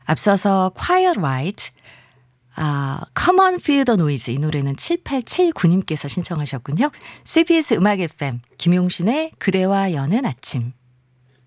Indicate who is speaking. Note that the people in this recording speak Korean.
Speaker 1: 앞서서 Quiet Riot, Come on Feel the Noise 이 노래는 7879님께서 신청하셨군요. CBS 음악 FM 김용신의 그대와 여는 아침.